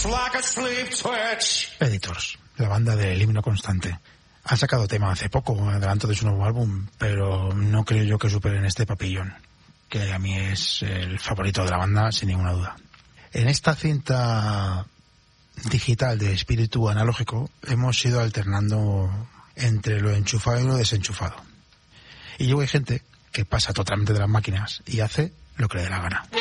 Editors, la banda del himno constante. Han sacado tema hace poco, adelanto de su nuevo álbum, pero no creo yo que superen este Papillón, que a mí es el favorito de la banda, sin ninguna duda. En esta cinta digital de espíritu analógico hemos ido alternando entre lo enchufado y lo desenchufado. Y luego hay gente que pasa totalmente de las máquinas y hace lo que le dé la gana.